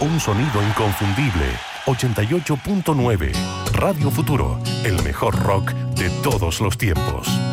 Un sonido inconfundible. 88.9. Radio Futuro, el mejor rock de todos los tiempos.